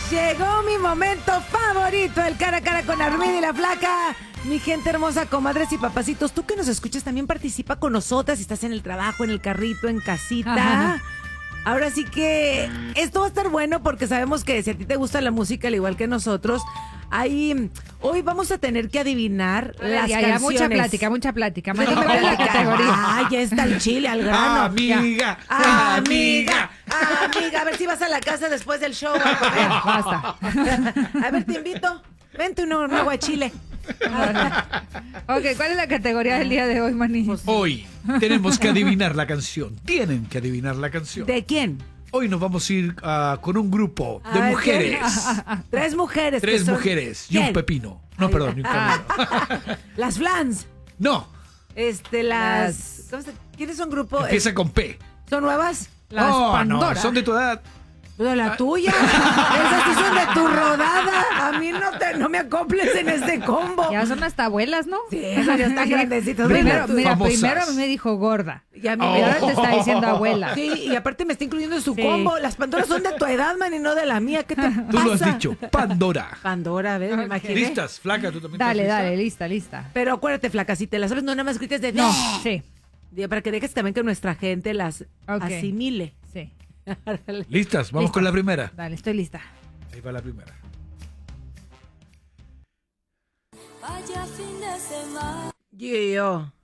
Llegó mi momento favorito, el cara a cara con Armida y la Flaca. Mi gente hermosa, comadres y papacitos, tú que nos escuchas también participa con nosotras. Si estás en el trabajo, en el carrito, en casita. Ajá. Ahora sí que esto va a estar bueno porque sabemos que si a ti te gusta la música al igual que nosotros, hoy vamos a tener que adivinar las canciones. Mucha plática. ¿Cuál es la categoría? Ya está el chile al grano. Amiga. A ver si vas a la casa después del show. Basta. A ver, te invito. Vente un aguachile. Ok, ¿cuál es la categoría del día de hoy, Maní? Hoy tenemos que adivinar la canción. Tienen que adivinar la canción. ¿De quién? Hoy nos vamos a ir con un grupo de mujeres. Tres mujeres. Tres mujeres y un pepino. No, perdón, y un camino. Las Flans. No. ¿Quiénes son grupo? Empieza con P. ¿Son nuevas? Las Pandora. No, son de tu edad. ¿De la tuya? Esas sí son de tu rodada. A mí no me acoples en este combo. Ya son hasta abuelas, ¿no? Sí, esas ya están grandecitas. Primero a mí Famosas. me dijo gorda. Y a mí Ahora te está diciendo abuela. Sí, y aparte me está incluyendo en su combo. Las Pandoras son de tu edad, man, y no de la mía. ¿Qué te pasa? Tú lo has dicho. Pandora. Pandora, a ver, me imaginé. ¿Listas? Flaca, tú también. Dale, lista. Pero acuérdate, Flaca, si te las sabes, no nada más grites de No, sí. Para que dejes también que nuestra gente las asimile. Sí. ¿Listas? Vamos con la primera. Dale, estoy lista. Ahí va la primera. Yo.